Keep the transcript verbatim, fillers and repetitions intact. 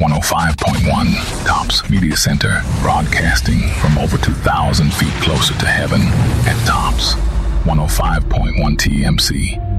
one oh five point one, Tops Media Center, broadcasting from over two thousand feet closer to heaven at Tops one oh five point one T M C.